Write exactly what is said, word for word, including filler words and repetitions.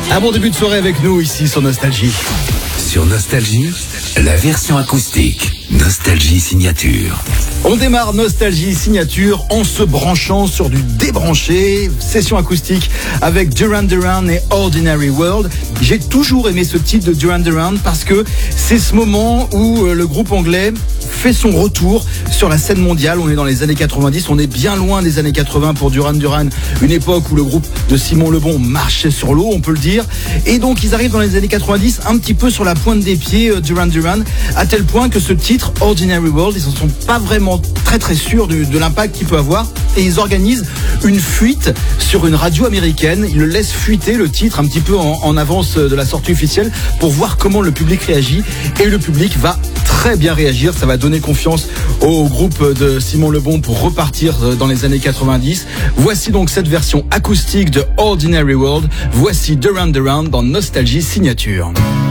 Un bon début de soirée avec nous ici sur Nostalgie. Sur Nostalgie, la version acoustique. Nostalgie Signature. On démarre Nostalgie Signature en se branchant sur du débranché. Session acoustique avec Duran Duran et Ordinary World. J'ai toujours aimé ce titre de Duran Duran parce que c'est ce moment où le groupe anglais fait son retour sur la scène mondiale. On est dans les années quatre-vingt-dix, on est bien loin des années quatre-vingts pour Duran Duran, une époque où le groupe de Simon Le Bon marchait sur l'eau, on peut le dire. Et donc ils arrivent dans les années quatre-vingt-dix un petit peu sur la pointe des pieds, Duran Duran, à tel point que ce titre, Ordinary World, ils ne sont pas vraiment très très sûrs de, de l'impact qu'il peut avoir, et ils organisent une fuite sur une radio américaine. Ils le laissent fuiter, le titre, un petit peu en, en avance de la sortie officielle, pour voir comment le public réagit, et le public va très bien réagir. Ça va donner confiance au groupe de Simon Le Bon pour repartir dans les années quatre-vingt-dix. Voici donc cette version acoustique de Ordinary World. Voici Duran Duran dans Nostalgie Signature.